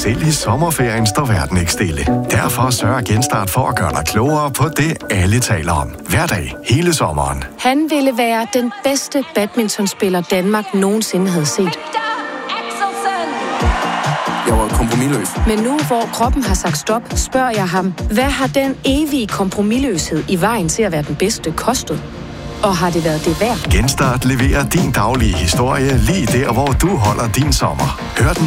Selv i sommerferien står verden ikke stille. Derfor sørger Genstart for at gøre dig klogere på det, alle taler om. Hver dag, hele sommeren. Han ville være den bedste badmintonspiller, Danmark nogensinde havde set. Jeg var kompromisløs. Men nu, hvor kroppen har sagt stop, spørger jeg ham, hvad har den evige kompromisløshed i vejen til at være den bedste kostet? Og har det været det værd? Genstart leverer din daglige historie lige der, hvor du holder din sommer. Hør den